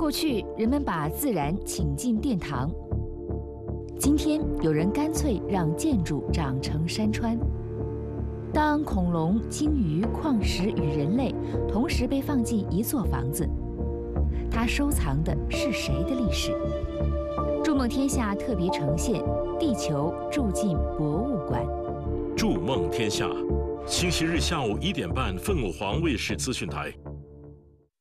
过去人们把自然请进殿堂，今天有人干脆让建筑长成山川。当恐龙、鲸鱼、矿石与人类同时被放进一座房子，它收藏的是谁的历史？筑梦天下特别呈现《地球住进博物馆》。 筑梦天下，星期日下午1点半，凤凰卫视资讯台。